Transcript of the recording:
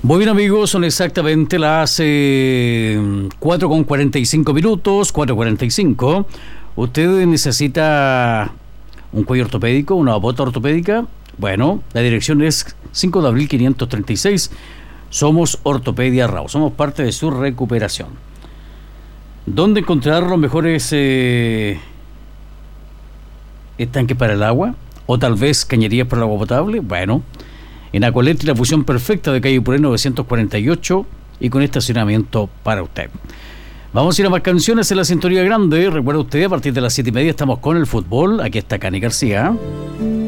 Muy bien, amigos, son exactamente las 4:45 minutos, 4:45. ¿Usted necesita un cuello ortopédico, una bota ortopédica? Bueno, la dirección es 5 de abril 536. Somos Ortopedia Rao, somos parte de su recuperación. ¿Dónde encontrar los mejores estanques para el agua? ¿O tal vez cañerías para el agua potable? Bueno, en Acualetti, la fusión perfecta de calle Puré 948 y con estacionamiento para usted. Vamos a ir a más canciones en la sintonía grande. Recuerda usted, a partir de las 7:30 estamos con el fútbol. Aquí está Cani García.